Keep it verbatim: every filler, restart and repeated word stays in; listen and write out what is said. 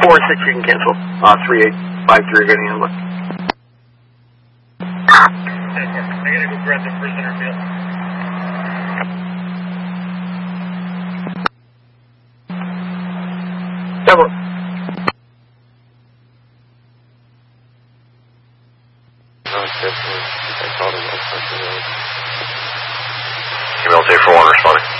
four six, you can cancel. Uh, three eight five three, you're getting in. Look. I gotta go grab the prisoner bill. Double. Email two four one responding.